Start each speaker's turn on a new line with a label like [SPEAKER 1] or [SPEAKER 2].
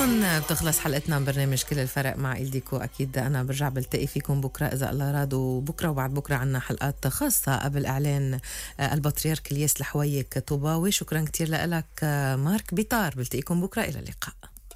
[SPEAKER 1] هون بتخلص حلقتنا من برنامج كل الفرق مع إلديكو. أكيد أنا برجع بلتقي فيكم بكرة إذا الله راد، وبكرة وبعد بكرة عنا حلقات خاصة قبل إعلان البطريرك الياس الحويك طوباوي. شكرا كتير لك مارك بيطار. بلتقيكم بكرة، إلى اللقاء.